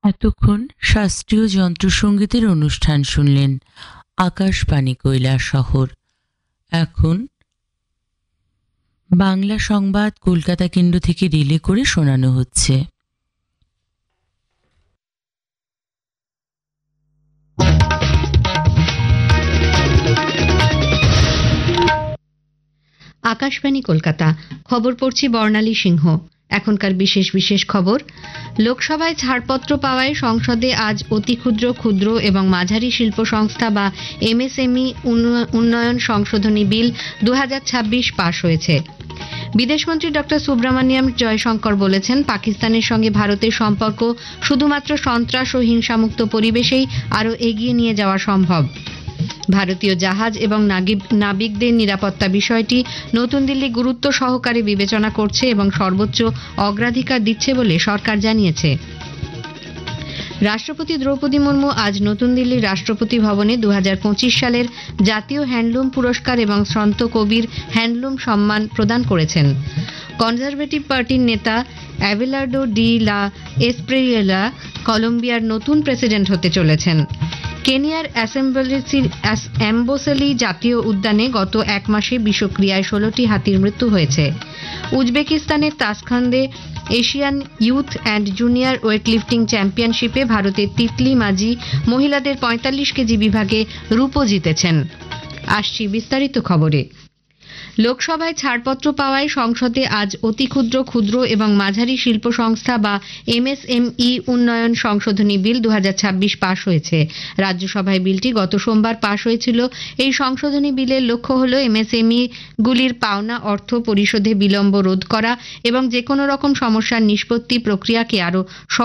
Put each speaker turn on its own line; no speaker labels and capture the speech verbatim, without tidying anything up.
এতক্ষণ শাস্ত্রীয় যন্ত্রসঙ্গীতের অনুষ্ঠান শুনলেন আকাশবাণী কৈলাসহর। এখন বাংলা সংবাদ কলকাতা কেন্দ্র থেকে রিলে করে শোনানো হচ্ছে।
আকাশবাণী কলকাতা, খবর পড়ছি বর্ণালী সিংহ। এখনকার বিশেষ বিশেষ খবর। লোকসভায় ছাড়পত্র পাওয়ায় সংসদে আজ অতি ক্ষুদ্র ক্ষুদ্র এবং মাঝারি শিল্প সংস্থা বা এমএসএমই উন্নয়ন সংশোধনী বিল দু হাজার ছাব্বিশ পাশ হয়েছে। বিদেশমন্ত্রী ডক্টর সুব্রমণিয়াম জয়শঙ্কর বলেছেন, পাকিস্তানের সঙ্গে ভারতের সম্পর্ক শুধুমাত্র সন্ত্রাস ও হিংসামুক্ত পরিবেশেই আরও এগিয়ে নিয়ে যাওয়া সম্ভব। ভারতীয় জাহাজ এবং নাবিকদের নিরাপত্তা বিষয়টি নতুন দিল্লি গুরুত্ব সহকারে বিবেচনা করছে এবং সর্বোচ্চ অগ্রাধিকার দিচ্ছে বলে সরকার জানিয়েছে। রাষ্ট্রপতি দ্রৌপদী মুর্মু আজ নতুন দিল্লির রাষ্ট্রপতি ভবনে দু হাজার পঁচিশ সালের জাতীয় হ্যান্ডলুম পুরস্কার এবং সন্ত কবির হ্যান্ডলুম সম্মান প্রদান করেছেন। কনজারভেটিভ পার্টির নেতা অ্যাবেলার্ডো ডি লা এসপ্রেরিয়েলা কলম্বিয়ার নতুন প্রেসিডেন্ট হতে চলেছেন। কেনিয়ার অ্যাম্বোসেলি জাতীয় উদ্যানে গত এক মাসে বিষক্রিয়ায় ষোলোটি হাতির মৃত্যু হয়েছে। উজবেকিস্তানের তাসখান্দে এশিয়ান ইউথ অ্যান্ড জুনিয়র ওয়েটলিফটিং চ্যাম্পিয়নশিপে ভারতের তিতলি মাঝি মহিলাদের পঁয়তাল্লিশ কেজি বিভাগে রূপো জিতেছেন। আসছি বিস্তারিত খবরে। লোকসভায় ছাড়পত্র পাওয়ায় সংসদে আজ অতি ক্ষুদ্র ক্ষুদ্র এবং মাঝারি শিল্প সংস্থা বা এমএসএমই উন্নয়ন সংশোধনী বিল দু হাজার ছাব্বিশ পাশ হয়েছে। রাজ্যসভায় বিলটি গত সোমবার পাশ হয়েছিল। এই সংশোধনী বিলের লক্ষ্য হল এমএসএমই গুলির পাওনা অর্থ পরিশোধে বিলম্ব রোধ করা এবং যে কোনো রকম সমস্যার নিষ্পত্তি প্রক্রিয়াকে আরও